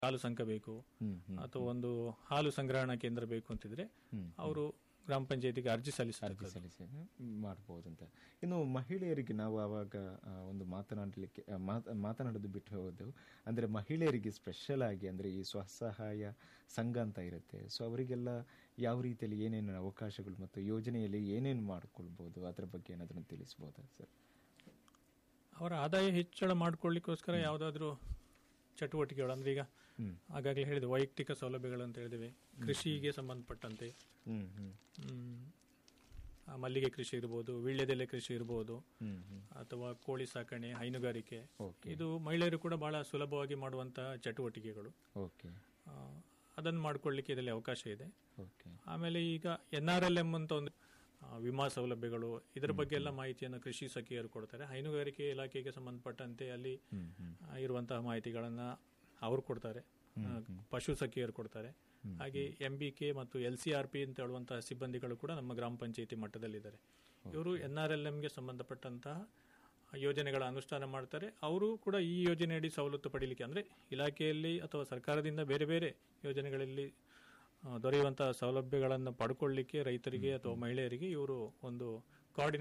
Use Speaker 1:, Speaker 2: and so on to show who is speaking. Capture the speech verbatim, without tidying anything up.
Speaker 1: ಹಾಲು ಸಂಘ ಬೇಕು ಅಥವಾ ಒಂದು ಹಾಲು ಸಂಗ್ರಹಣಾ ಕೇಂದ್ರ ಬೇಕು ಅಂತಿದ್ರೆ ಅವರು ಗ್ರಾಮ ಪಂಚಾಯತಿಗೆ ಅರ್ಜಿ ಸಲ್ಲಿಸಿ
Speaker 2: ಸಲ್ಲಿಸಿ ಮಾಡಬಹುದು ಅಂತ. ಇನ್ನು ಮಹಿಳೆಯರಿಗೆ ನಾವು ಆವಾಗ ಒಂದು ಮಾತನಾಡಲಿಕ್ಕೆ ಮಾತನಾಡೋದು ಬಿಟ್ಟು ಹೋದೆವು. ಅಂದ್ರೆ ಮಹಿಳೆಯರಿಗೆ ಸ್ಪೆಷಲ್ ಆಗಿ ಅಂದ್ರೆ ಈ ಸ್ವಸಹಾಯ ಸಂಘ ಅಂತ ಇರುತ್ತೆ, ಸೊ ಅವರಿಗೆಲ್ಲ ಯಾವ ರೀತಿಯಲ್ಲಿ ಏನೇನು ಅವಕಾಶಗಳು ಮತ್ತು ಯೋಜನೆಯಲ್ಲಿ ಏನೇನು ಮಾಡ್ಕೊಳ್ಬಹುದು ಅದರ ಬಗ್ಗೆ ಏನಾದ್ರೂ ತಿಳಿಸಬಹುದಾ ಸರ್?
Speaker 1: ಅವರ ಆದಾಯ ಹೆಚ್ಚಳ ಮಾಡ್ಕೊಳ್ಳಿಕ್ಕೋಸ್ಕರ ಯಾವುದಾದ್ರೂ ಚಟುವಟಿಕೆಗಳು ಅಂದ್ರೆ ಈಗ ಆಗಾಗಲೇ ಹೇಳಿದೆ ವೈಯಕ್ತಿಕ ಸೌಲಭ್ಯಗಳು ಅಂತ ಹೇಳಿದಿವೆ, ಕೃಷಿಗೆ ಸಂಬಂಧಪಟ್ಟಂತೆ ಮಲ್ಲಿಗೆ ಕೃಷಿ ಇರಬಹುದು, ವೀಳ್ಯದೆಲೆ ಕೃಷಿ ಇರಬಹುದು, ಅಥವಾ ಕೋಳಿ ಸಾಕಣೆ, ಹೈನುಗಾರಿಕೆ, ಇದು ಮಹಿಳೆಯರು ಕೂಡ ಬಹಳ ಸುಲಭವಾಗಿ ಮಾಡುವಂತಹ ಚಟುವಟಿಕೆಗಳು. ಅದನ್ನು ಮಾಡ್ಕೊಳ್ಳಿಕ್ಕೆ ಇದರಲ್ಲಿ ಅವಕಾಶ ಇದೆ. ಆಮೇಲೆ ಈಗ ಎನ್ ಆರ್ ಎಲ್ ಎಂ ಅಂತ ಒಂದು ವಿಮಾ ಸೌಲಭ್ಯಗಳು, ಇದರ ಬಗ್ಗೆ ಎಲ್ಲ ಮಾಹಿತಿಯನ್ನು ಕೃಷಿ ಸಖಿಯರು ಕೊಡ್ತಾರೆ. ಹೈನುಗಾರಿಕೆ ಇಲಾಖೆಗೆ ಸಂಬಂಧಪಟ್ಟಂತೆ ಅಲ್ಲಿ ಇರುವಂತಹ ಮಾಹಿತಿಗಳನ್ನ ಅವರು ಕೊಡ್ತಾರೆ, ಪಶು ಸಖಿಯರು ಕೊಡ್ತಾರೆ. ಹಾಗೆ ಎಂ ಬಿ ಕೆ ಮತ್ತು ಎಲ್ ಸಿ ಆರ್ ಪಿ ಅಂತ ಹೇಳುವಂತಹ ಸಿಬ್ಬಂದಿಗಳು ಕೂಡ ನಮ್ಮ ಗ್ರಾಮ ಪಂಚಾಯತಿ ಮಟ್ಟದಲ್ಲಿದ್ದಾರೆ. ಇವರು ಎನ್ ಆರ್ ಎಲ್ ಎಂಗೆ ಸಂಬಂಧಪಟ್ಟಂತಹ ಯೋಜನೆಗಳ ಅನುಷ್ಠಾನ ಮಾಡ್ತಾರೆ. ಅವರು ಕೂಡ ಈ ಯೋಜನೆಯಡಿ ಸವಲತ್ತು ಪಡೀಲಿಕ್ಕೆ ಅಂದ್ರೆ ಇಲಾಖೆಯಲ್ಲಿ ಅಥವಾ ಸರ್ಕಾರದಿಂದ ಬೇರೆ ಬೇರೆ ಯೋಜನೆಗಳಲ್ಲಿ ದೊರೆಯುವಂತಹ ಸೌಲಭ್ಯಗಳನ್ನು ಪಡ್ಕೊಳ್ಳಿಕ್ಕೆ ರೈತರಿಗೆ ಅಥವಾ ಮಹಿಳೆಯರಿಗೆ ಇವರು ಒಂದು ಕೋಆರ್ಡಿನೇಟ್